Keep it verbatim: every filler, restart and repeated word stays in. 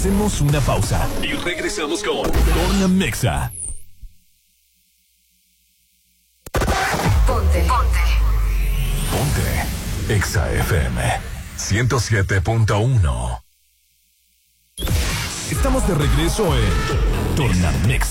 Hacemos una pausa y regresamos con Tornamexa. Ponte. Ponte. Ponte. Exa F M ciento siete punto uno. Estamos de regreso en Tornamexa.